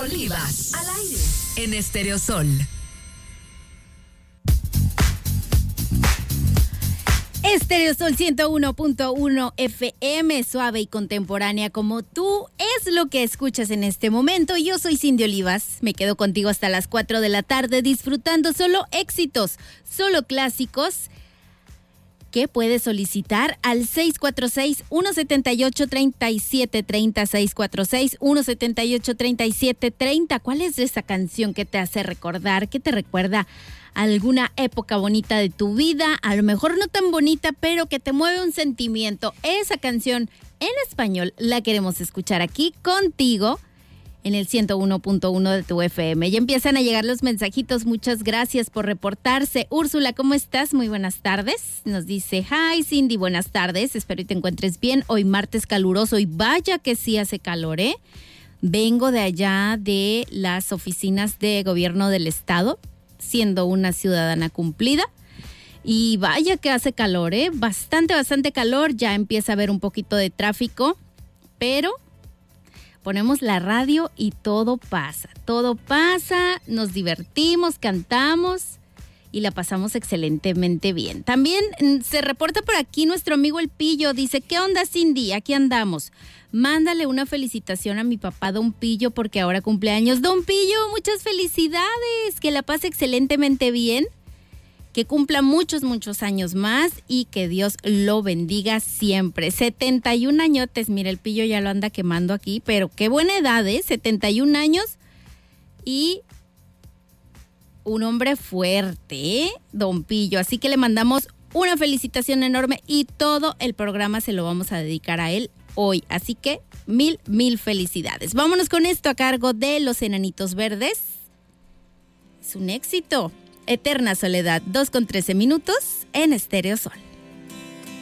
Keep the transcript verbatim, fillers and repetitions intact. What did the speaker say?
Olivas, al aire, en Estéreo Sol. Estéreo Sol ciento uno punto uno F M, suave y contemporánea como tú, es lo que escuchas en este momento. Yo soy Cindy Olivas, me quedo contigo hasta las cuatro de la tarde disfrutando solo éxitos, solo clásicos, que puedes solicitar al seis cuatro seis, uno siete ocho, tres siete tres cero, seis cuatro seis, uno siete ocho, tres siete tres cero. ¿Cuál es esa canción que te hace recordar, que te recuerda alguna época bonita de tu vida? A lo mejor no tan bonita, pero que te mueve un sentimiento. Esa canción en español la queremos escuchar aquí contigo en el ciento uno punto uno de tu F M. Ya empiezan a llegar los mensajitos. Muchas gracias por reportarse. Úrsula, ¿cómo estás? Muy buenas tardes. Nos dice, hi Cindy, buenas tardes. Espero y te encuentres bien. Hoy martes caluroso y vaya que sí hace calor, ¿eh? Vengo de allá de las oficinas de gobierno del estado, siendo una ciudadana cumplida. Y vaya que hace calor, ¿eh? Bastante, bastante calor. Ya empieza a haber un poquito de tráfico, pero ponemos la radio y todo pasa. Todo pasa, nos divertimos, cantamos y la pasamos excelentemente bien. También se reporta por aquí nuestro amigo El Pillo. Dice, ¿qué onda, Cindy? Aquí andamos. Mándale una felicitación a mi papá, Don Pillo, porque ahora cumpleaños. Don Pillo, muchas felicidades. Que la pase excelentemente bien. Que cumpla muchos, muchos años más y que Dios lo bendiga siempre. setenta y un añotes, mira, El Pillo ya lo anda quemando aquí, pero qué buena edad, ¿eh? setenta y un años y un hombre fuerte, ¿eh? Don Pillo. Así que le mandamos una felicitación enorme y todo el programa se lo vamos a dedicar a él hoy. Así que mil, mil felicidades. Vámonos con esto a cargo de Los Enanitos Verdes. Es un éxito. Eterna Soledad, dos con trece minutos en Estéreo Sol.